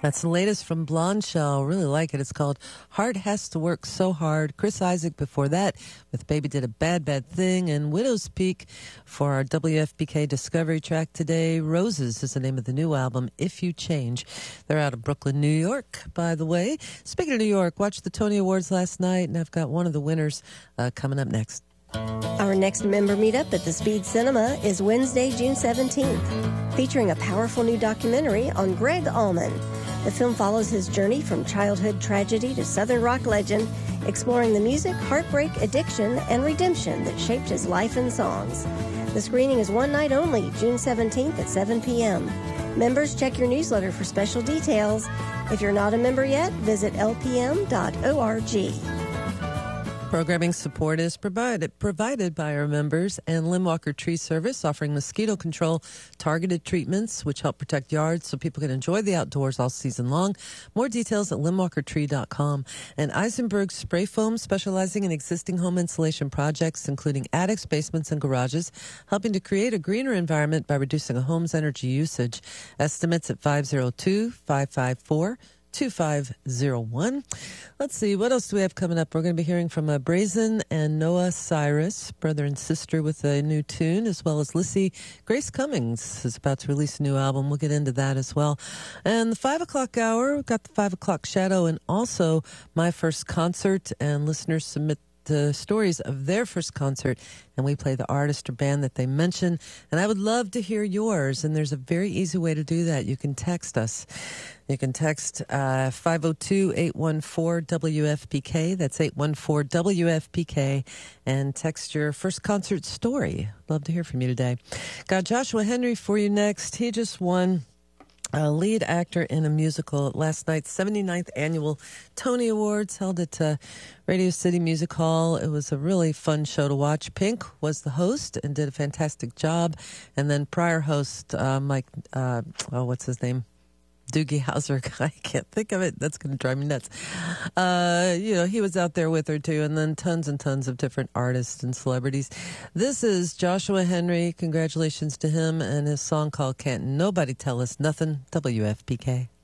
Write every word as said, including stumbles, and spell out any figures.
That's the latest from Blonde Shell. Really like it. It's called Heart Has to Work So Hard. Chris Isaak before that with Baby Did a Bad, Bad Thing. And Widow's Peak for our W F P K Discovery track today. Roses is the name of the new album, If You Change. They're out of Brooklyn, New York, by the way. Speaking of New York, watched the Tony Awards last night, and I've got one of the winners uh, coming up next. Our next member meetup at the Speed Cinema is Wednesday, June seventeenth, featuring a powerful new documentary on Greg Allman. The film follows his journey from childhood tragedy to Southern rock legend, exploring the music, heartbreak, addiction, and redemption that shaped his life and songs. The screening is one night only, June seventeenth at seven p.m. Members, check your newsletter for special details. If you're not a member yet, visit l p m dot org. Programming support is provided provided by our members and Limwalker Tree Service, offering mosquito control targeted treatments which help protect yards so people can enjoy the outdoors all season long. More details at limwalker tree dot com. And Eisenberg Spray Foam, specializing in existing home insulation projects, including attics, basements, and garages, helping to create a greener environment by reducing a home's energy usage. Estimates at five oh two, five five four, two five oh one. Let's see, what else do we have coming up? We're going to be hearing from uh, Brazen and Noah Cyrus, brother and sister, with a new tune, as well as Lissy. Grace Cummings is about to release a new album. We'll get into that as well. And the five o'clock hour, we've got the five o'clock shadow, and also my first concert, and listeners submit the stories of their first concert, and we play the artist or band that they mention. And I would love to hear yours, and there's a very easy way to do that. You can text us. You can text uh, five oh two, eight one four, W F P K. That's eight one four, W F P K. And text your first concert story. Love to hear from you today. Got Joshua Henry for you next. He just won a lead actor in a musical at last night's seventy-ninth Annual Tony Awards, held at uh, Radio City Music Hall. It was a really fun show to watch. Pink was the host and did a fantastic job. And then prior host, uh, Mike, uh, oh, what's his name? Doogie Howser. I can't think of it. That's going to drive me nuts. Uh, you know, he was out there with her too, and then tons and tons of different artists and celebrities. This is Joshua Henry. Congratulations to him and his song called Can't Nobody Tell Us Nothing, W F P K.